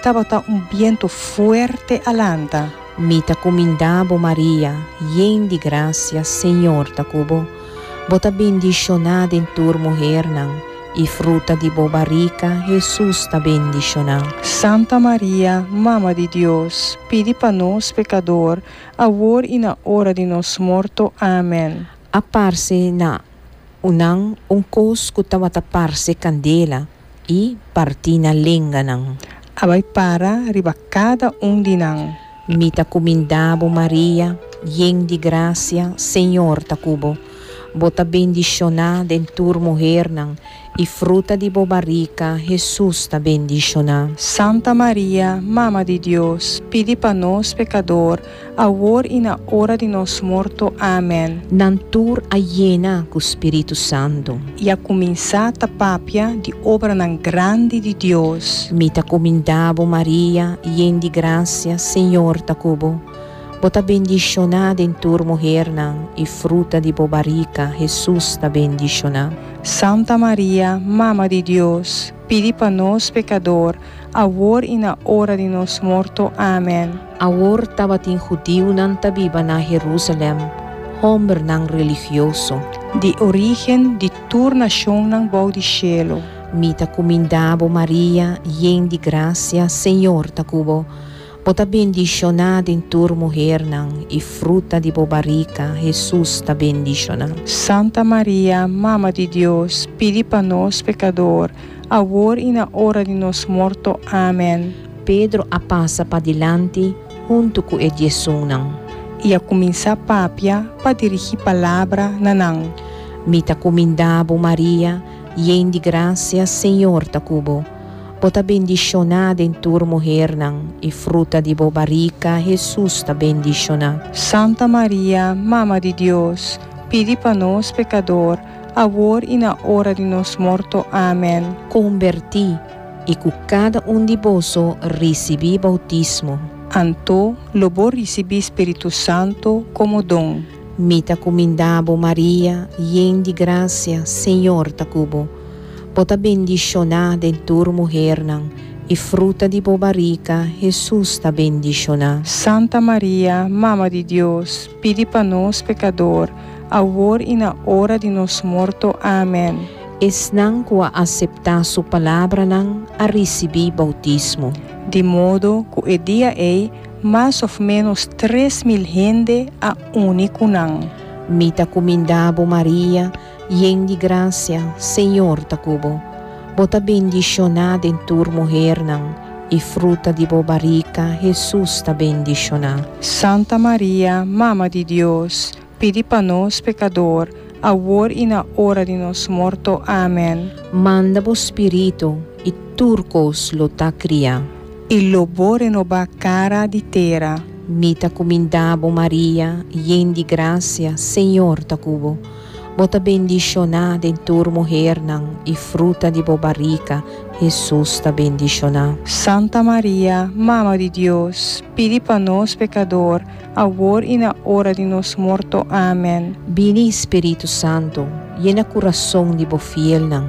tabata viento fuerte alanta. Mita comindabo Maria, yen di gracia, Senhor ta cubo. Bota bendicionada em tur mulher nang, e fruta di bobarica, Jesus ta bendicionada. Santa Maria, Mama de Deus, pedi para nós pecador, agora e na hora de nos morto. Amém. Aparse na unang ungkos kutawata parse candela e partina lenga nang. Abay para riba cada dinang. Mita comindabo Maria, yen di gracia, Senhor ta cubo. Bota bendicionada em tur mulher nang, e fruta di bobarica, Jesus ta bendicionada. Santa Maria, Mama de Deus, pedi para nós pecador, agora e na hora de nos morto. Amém. Nantur ayena com o Espírito Santo. E a começar a papia de obra nan grande de Deus. Mita comindabo Maria, yen di gracia, Senhor ta cubo. Bota bendicionada em tur mulher nang, e fruta di bobarica, Jesus ta bendicionada. Santa Maria, Mama de Deus, pedi para nós pecador, agora e na hora de nos morto. Amém. Agora tabating judio nan tabiba na Jerusalem, homer nang religioso. De origem de tur nação nan bau de cielo. Mita comindabo Maria, yen di gracia, Senhor ta cubo. Bota bendicionada em tur mulher nang, e fruta di bobarica, Jesus ta bendicionada. Santa Maria, Mama de Deus, pedi para nós pecador, agora e na hora de nos morto. Amém. Pedro a passa pa dilante, junto com Jesus nang. E a começar papia para dirigir palavra nanang. Mita comindabo Maria, yen di gracia, Senhor ta cubo. Bota bendicionada em tur mulher nang, e fruta di bobarica, Jesus ta bendicionada. Santa Maria, Mama de Deus, pedi para nós pecador, agora e na hora de nos morto. Amém. Converti, e com cada de vosso recebi bautismo. Anto, lobo recebi Espírito Santo como dom. Mita comindabo Maria, yen di gracia, Senhor ta cubo. Bota bendicionada em tur mulher nang, e fruta di bobarica, Jesus ta bendicionada. Santa Maria, Mama de Deus, pedi para nós pecador, agora e na hora de nos morto. Amém. Es nang kua aceitar sua palavra nang, a recebi bautismo. De modo que o dia mais ou menos 3.000 gente a único nang. Mita comindabo Maria, yen di gracia, Senhor ta cubo. Bota bendicionada em tur mulher nang, e fruta di bobarica, Jesus ta bendicionada. Santa Maria, Mama de Deus, pedi para nós pecador, agora e na hora de nos morto. Amém. Manda bo Espírito, e turcos lo ta cria. E lobo renova cara de terra. Mita comindabo Maria, yen di gracia, Senhor ta cubo. Bota bendicionada em tur mulher nang, e fruta di bobarica, Jesus ta bendicionada. Santa Maria, Mama de Deus, pedi para nós pecador, agora e na hora de nos morto. Amém. Bini Espírito Santo, llena coração de bo fiel nang.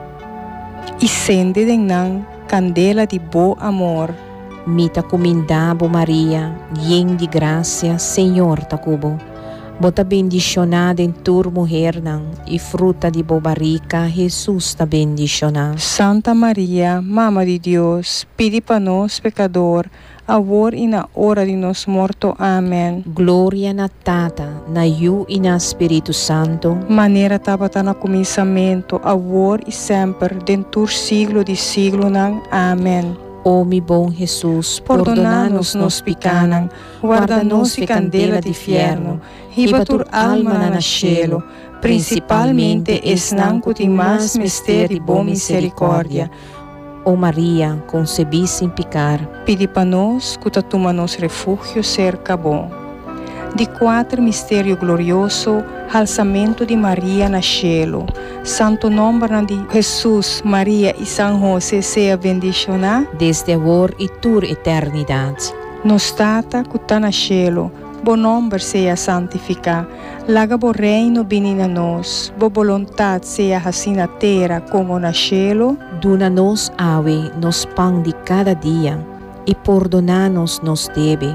E sende de nang candela de bo amor. Mita comindabo Maria, yen di gracia, Senhor ta cubo. Bota bendicionada em tur mulher nang, e fruta di bobarica, Jesus ta bendicionada. Santa Maria, Mama de Deus, pedi para nós pecador, agora e na hora de nos morto. Amém. Glória na Tata, na Iu e na Espírito Santo. Maneira tabata na começamento, agora e sempre, dentro siglo de siglo nang. Amém. Ó mi bom Jesus, perdoná-nos nos picanam, guarda-nos de candela de fierno, riba tur alma na cielo, principalmente esnanco de mais mistério de boa misericórdia. Ó Maria, concebi sem pecar, pedi para nós, que toma nos refúgio cerca bom. De 4 mistério glorioso, alçamento de Maria na cielo. Santo nome de Jesus, Maria e São José seja bendicionado desde agora e tur eternidade. Nos tata que está na cielo, bom nome seja santificado. Laga bo reino venha a nós, bo vontade seja assim na terra como na cielo. Duna nos ave, nos pão de cada dia. e perdonanos nos debe,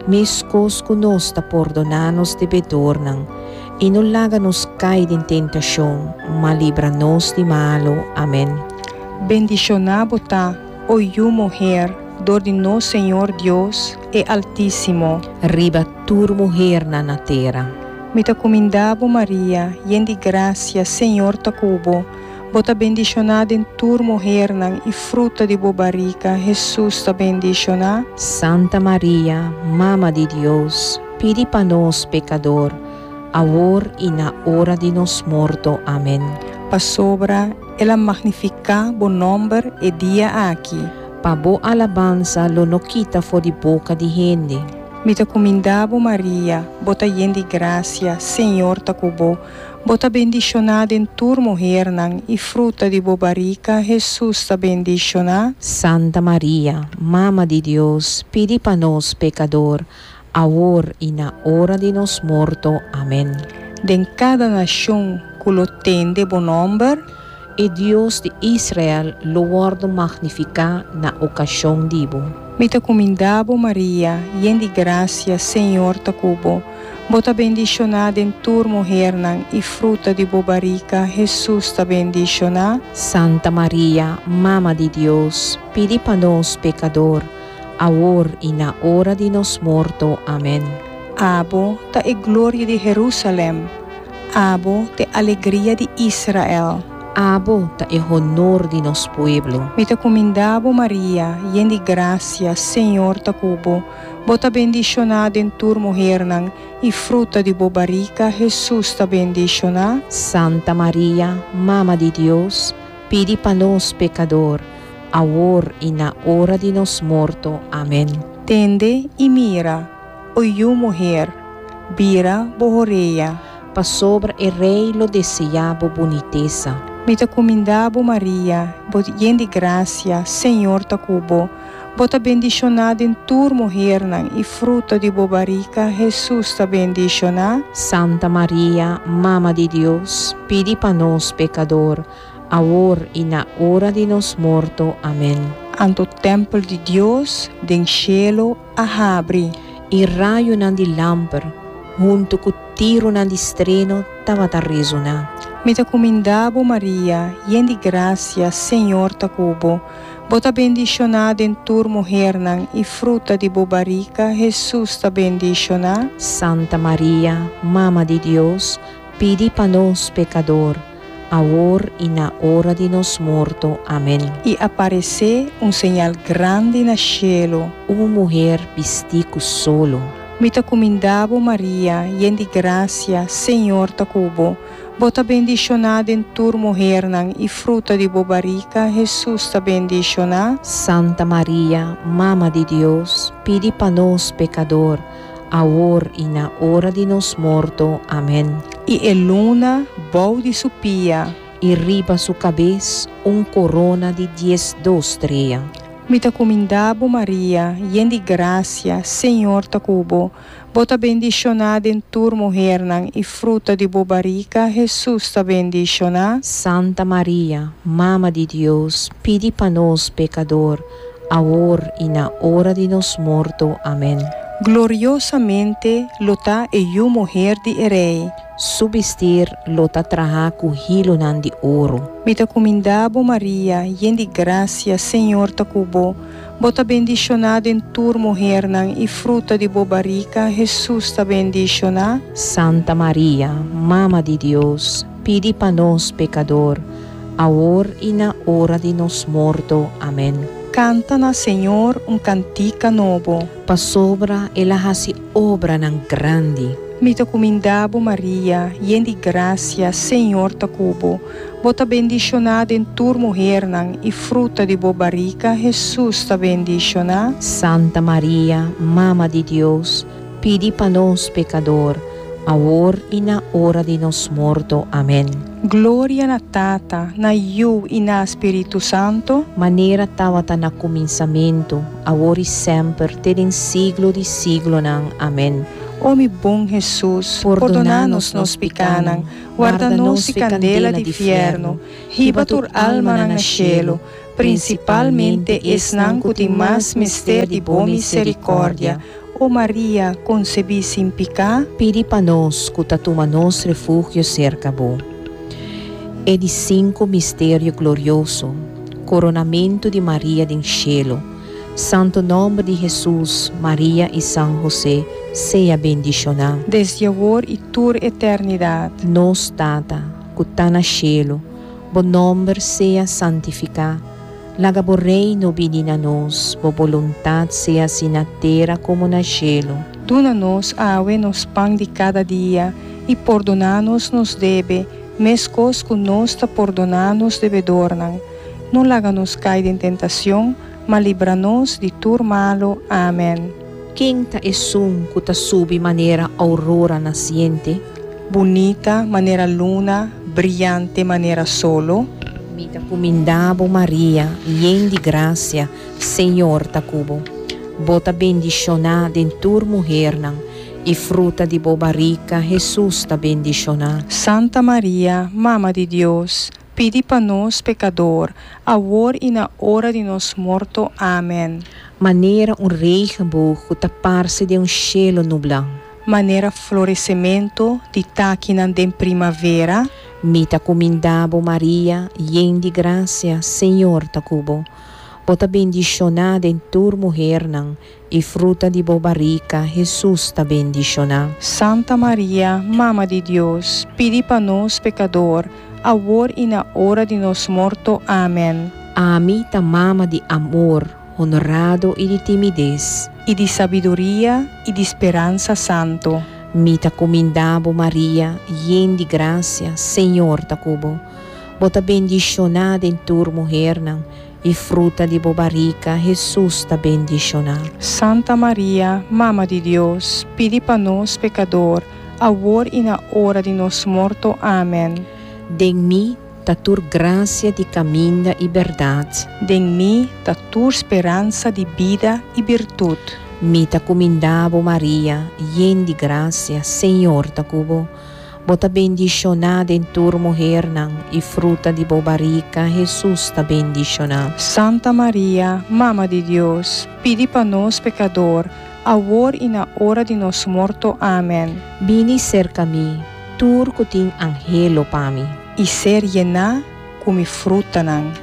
mescos conosco perdonanos devedor nang, e não laga-nos cair em tentação, mas livra-nos de malo. Amém. Bendicionado tá, o mujer, dor de nosso Senhor Deus e Altíssimo. Riba tur mujer na terra. Mita comindabo Maria, yen de gracia, Senhor ta cubo, bota bendicionada em tur mujer nang e fruta de bobarica, Jesus ta bendicionada. Santa Maria, Mama de Deus, pedi para nós pecador, agora e na hora de nos morto. Amém. Pa sobra, ela magnifica bo nombre e dia aqui. Pa bo alabanza lo no quita fo de boca de gente. Mita comindabo Maria, bota yen de gracia, Senhor ta cubo, bota bendicionada em tur mujer nang e fruta de bobarica, Jesus ta bendicionada. Santa Maria, Mama de Deus, pedi para nós pecador, agora e na hora de nos morto. Amém. De cada nação que lo tende bo nombre, E Deus de Israel lo guardo magnificar na ocasião dibo. Mita comindabo Maria, yen de gracia, Senhor ta cubo, bota bendicionada em tur mujer nang e fruta de bobarica, Jesus ta bendicionada. Santa Maria, Mama de Deus, pedi para nós pecador, agora e na hora de nos morto. Amém. Abo ta e glória de Jerusalém, abo te alegria de Israel. Abo ta e honor de nos pueblo. Mita comindabo Maria, yen de gracia, Senhor ta cubo, bota bendicionada em tur mujer nang e fruta de bobarica, Jesus ta bendicionada. Santa Maria, Mama de Deus, pedi para nós pecador, agora e na hora de nos morto. Amém. Tende e mira, o mujer, vira bohoreia. Pa sobre e rei lo desejabo boniteza. Mita comindabo Maria, yen de gracia, Senhor ta cubo, bota bendicionada em tur mujer nang e fruta de bobarica, Jesus ta bendicionada. Santa Maria, Mama de Deus, pedi para nós pecador, agora e na hora de nos morto. Amém. Anto templo de Deus, den cielo a abre. E raio nan di lampar, junto com tiro nan di streno, tava ta resona. Mita comindabo Maria, yen de gracia, Senhor ta cubo, bota bendicionada em tur mujer nang e fruta de bobarica, Jesus ta bendicionada. Santa Maria, Mama de Deus, pedi para nós pecador, agora e na hora de nos morto. Amém. E aparecer señal grande na cielo. Uma mulher vestico solo. Mita comindabo Maria, yen de gracia, Senhor ta cubo, bota bendicionada em tur mujer nang e fruta de bobarica, Jesus ta bendicionada. Santa Maria, Mama de Deus, pedi para nós pecador, agora e na hora de nos morto. Amém. E a luna bou de supia. E riba sua cabeça corona de 10 estrelas. Mita comindabo Maria, yen de gracia, Senhor ta cubo, bota bendicionada em tur mujer nang e fruta de bobarica, Jesus ta bendicionada. Santa Maria, Mama de Deus, pedi para nós pecador, agora e na hora de nos morto. Amém. Gloriosamente lota e mujer de rei. Subestir lota traha com hilo nan de ouro. Mita comindabo Maria, yen de gracia, Senhor ta cubo, bota bendicionada em tur mujer nang e fruta de bobarica, Jesus ta bendicionada. Santa Maria, Mama de Deus, pedi para nós pecador, agora e na hora de nos morto. Amém. Canta na Senhor cantica novo. Pa sobra ela hasi obra nan grande. Mita comindabo Maria, yen de gracia, Senhor ta cubo, bota bendicionada em tur mujer nang e fruta de bobarica, Jesus ta bendicionada. Santa Maria, Mama de Deus, pedi para nós pecador, agora e na hora de nos morto. Amém. Glória na Tata, na Iu e na Espírito Santo. Maneira tawata na começamento, agora e sempre, ter em siglo de siglo nang. Amém. Ó mi bom Jesus, perdonanos nos picanang, guarda-nos e candela de fierno, riba tur alma na cielo, principalmente esnanco de mais mistério de boa misericórdia. Ó Maria, concebi sem pecar, pedi para nós que toma nos refúgio cerca bo. E de 5 mistério glorioso, coronamento de Maria do cielo, santo nome de Jesus, Maria e São José, seja bendicionado. desde agora e tur eternidade. Nos Tata, que está no cielo, bom nome seja santificado. Laga bo reino vini na nós, bo vontade seja assim na terra como na cielo. Duna-nos awe nos pão de cada dia, e perdona-nos nos deve, mescos que nós ta perdona-nos devedornan. Não laga-nos cair em tentação, mas livra-nos de tur malo. Amém. Quem ta esum que ta subi maneira aurora nasciente, Bonita, maneira luna, brilhante, maneira solo. mita comindabo Maria, yen de graça, Senhor ta cubo. Bota bendicionada em tur mulher nan, e fruta de boba rica, Jesus ta bendicionada. Santa Maria, Mama de Deus, pedi para nós pecador, agora e na hora de nos morto. Amém. Maneira rei que ta parse de cielo nublado. Maneira florescimento de taquinan de primavera. Mita comindabo Maria, yen de graça, Senhor ta cubo. Bota bendicionada em tur mulher nan, e fruta de boba rica, Jesus ta bendicionada. Santa Maria, Mama de Deus, pedi para nós pecador, agora e na hora de nos morto. Amém. A mita mama de amor, honrado e de timidez. E de sabedoria e de esperança santo. Mita comindabo Maria, yen de graça, Senhor ta cubo. Bota bendicionada em tur mulher nan, e fruta de boba rica, Jesus ta bendicionada. Santa Maria, Mama de Deus, pedi para nós pecador, agora e na hora de nos morto. Amém. Den mi ta tur graça de caminho e verdade. Den mi da tua esperança de vida e virtude. Mita comindabo Maria, yen de graça, Senhor ta cubo. Bota bendicionada em tur mulher nan, e fruta de boba rica, Jesus ta bendicionada. Santa Maria, Mama de Deus, pedi para nós pecador, agora e na hora de nos morto. Amém. Bini cerca mi, tur kuting angelo pami. E ser llena como fruta nan.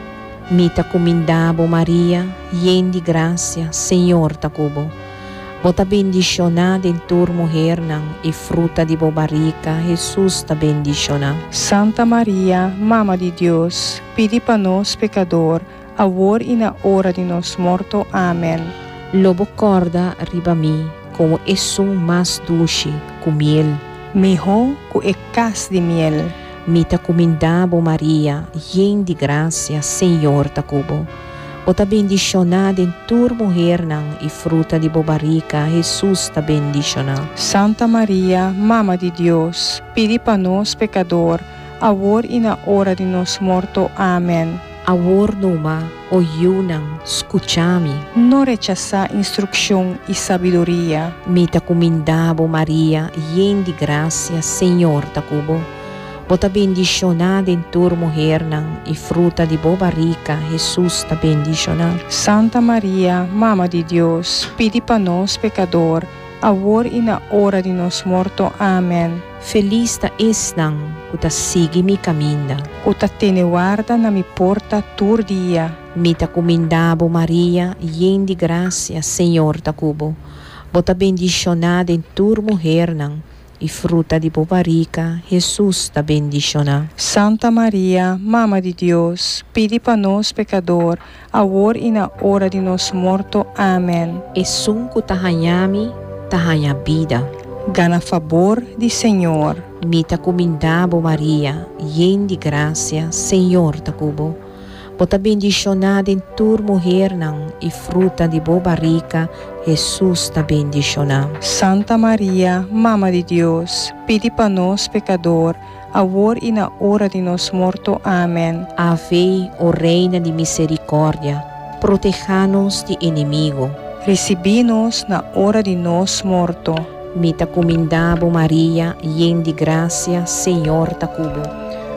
Mita comindabo Maria, yen de graça, Senhor ta cubo. Bota bendicionada em tur mulher nan, e fruta de boba rica, Jesus ta bendicionada. Santa Maria, Mama de Deus, pedi para nós pecador, agora e na hora de nos morto. Amém. Lobo corda riba mi, como es um mais dulce, com miel. Mijo que é cas de miel. Mita comindabo Maria, yen de graça, Senhor ta cubo. Bota bendicionada em tur mulher nan, e fruta de boba rica, Jesus ta bendicionada. Santa Maria, Mama de Deus, pedi para nós pecador, agora e na hora de nos morto. Amém. Awor numa, o yunang, escuchami. Não rechazar instrução e sabedoria. Mita comindabo Maria, yen de graça, Senhor ta cubo. Bota bendicionada em tur mulher nan, e fruta de boba rica, Jesus ta bendicionada. Santa Maria, Mama de Deus, pedi para nós pecador, agora e na hora de nos morto. Amém. Feliz ta es nang, que ta sigue mi caminho. O ta tene guarda na mi porta tur dia. Mita comindabo Maria, yen de graça, Senhor ta cubo. Bota bendicionada em tur mulher nan, e fruta de boba rica, Jesus ta bendicionada. Santa Maria, Mama de Deus, pedi para nós pecador, agora e na hora de nos morto. Amém. Esum que tahanyami, tahanya vida. Gana favor de Senhor. Mita comindabo Maria, yen de graça, Senhor ta cubo. Bota bendicionada em tur mulher nan, e fruta de boba rica, Jesus ta bendicionada. Santa Maria, Mama de Deus, pedi para nós pecador, agora e na hora de nos morto. Amém. Ave, o Reina de misericórdia, proteja-nos de inimigo. Recebi-nos na hora de nos morto. Mita comindabo Maria, yen de graça, Senhor ta cubo.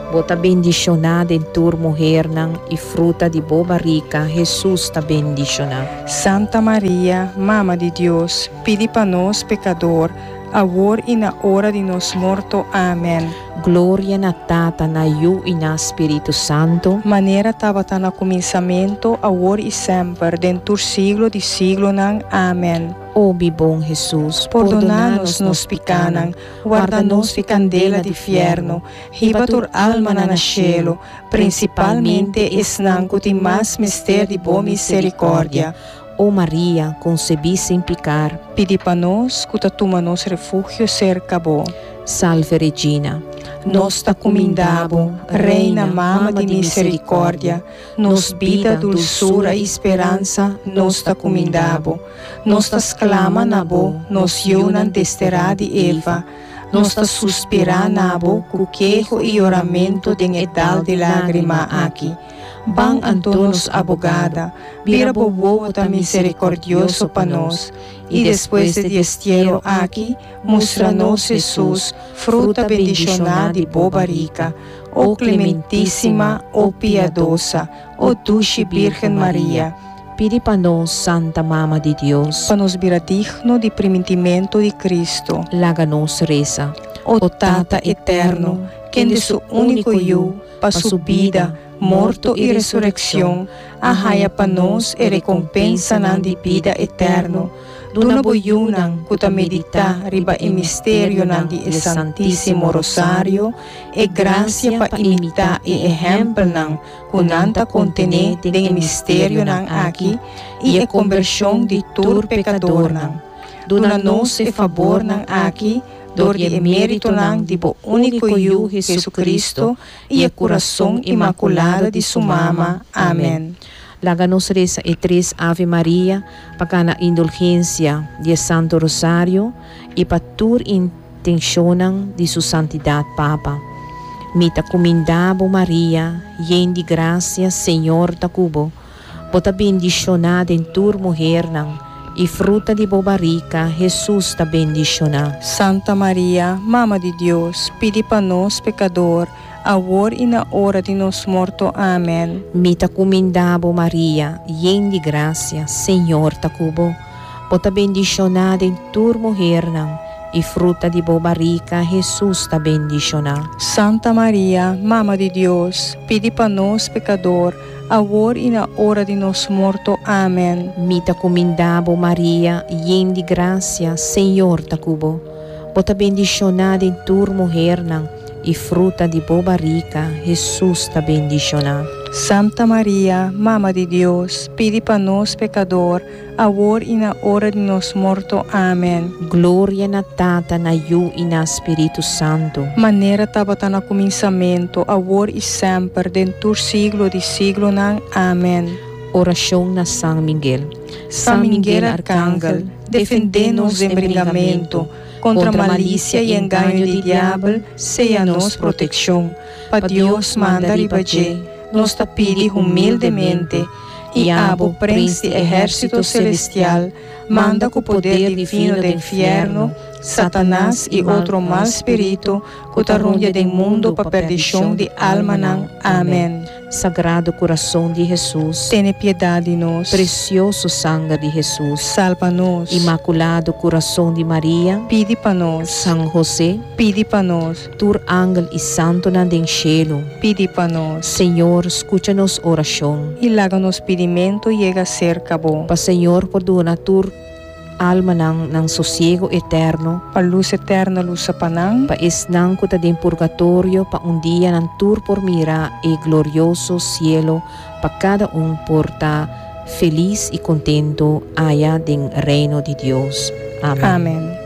Bota bendicionada em tua mulher e fruta de boa barriga, Jesus está bendicionado. Santa Maria, Mama de Deus, pedi para nós pecador, agora e na hora de nos morto. Amém. Glória na Tata, na Yu e na Espírito Santo. Maneira estava no começamento, agora e sempre, dentro do século de século. Amém. Ó bom Jesus, perdoná-nos nos pecanan, guarda-nos de candela de fierno, riba tua alma na cielo, principalmente esnanco de mais mistério de boa misericórdia. Ó Maria, concebi sem pecar, pedi para nós, que toma nos refúgio cerca bo. Salve Regina, nos ta comendabo, Reina Mama de misericórdia, nos vida, dulçura e esperança, nos ta comendabo, nos ta exclama nabo, nos yunan desterá de Eva, nos ta suspira nabo, cu quejo e oramento de edal de lágrima aqui. Ban Antonos abogada, vira bobo ta misericordioso pa nós, e depois de destiero aqui, mostra-nos Jesus, fruta bendicionada e boa rica, ó clementíssima, ó piedosa, ó dulce Virgem Maria. Pedi para nós, Santa Mama de Deus, para nos vira digno de primitimento de Cristo. Laga-nos reza. Ó Tata eterno, quem de seu único eu, para sua vida, morto e ressurreição, arraia para nós e recompensa nan de vida eterno. Duna boyunan, kuta medita riba e mistério nan de Santíssimo Rosário, e graça para imitar e exemplo nan, kunanta contene de mistério nan aqui, e a conversão de tur pecador nan. Duna nos e favor nan aqui, dor de emérito nan de bo único eu, Jesus Cristo, e a coração imaculada de sua mama. Amém. Laga-nos reza e três Ave Maria, para na indulgência de Santo Rosário e para tur intencionam de sua santidade Papa. Mita comendabo Maria, yen de graça, Senhor ta cubo, bota bendicionada em tur mulher e fruta de boa barriga, Jesus ta bendicionado. Santa Maria, Mama de Deus, pedi para nós pecador, agora e na hora de nos morto. Amém. Mita comendabo Maria, yen de graça, Senhor ta cubo, bota bendicionada em tur mulher e fruta de boa barriga, Jesus ta bendicionado. Santa Maria, Mama de Deus, pedi para nós pecador, agora e na hora de nos morto. Amém. Mita comendabo Maria, yen de graça, Senhor ta cubo, bota bendicionada em tur mulher e fruta de boa barriga, Jesus ta bendicionado. Santa Maria, Mama de Deus, pedi para nós pecador, agora e na hora de nos morto. Amém. Glória na Tata, na Yu e na Espírito Santo. Maneira estava no começamento, agora e sempre, dentro do século de século. Amém. Oração na São Miguel. São Miguel Arcángel, defende-nos em brilhamento, contra malícia e engano do diabo, seja nos proteção. Para Deus manda ribaje, nos pede humildemente, e abo príncipe exército celestial, manda com o poder divino do inferno, Satanás e outro mal espírito, que tarunha do mundo para perdição de alma. Amém. Sagrado coração de Jesus, tenha piedade de nós. Precioso sangue de Jesus, salva-nos. Imaculado coração de Maria, pede para nós. São José, pede para nós. tur ángel e santo na den cielo, pede para nós. Senhor, escucha-nos oração. E laga-nos pedimento chega cerca bo. Pa Senhor, perdona tur alma ng sossego eterno, pa luz eterna luz sa panang, pa isnang kuta din purgatorio, pa un dia ng tur por mira e glorioso cielo, pa cada porta feliz y contento haya din reino de Dios. Amén. Amén.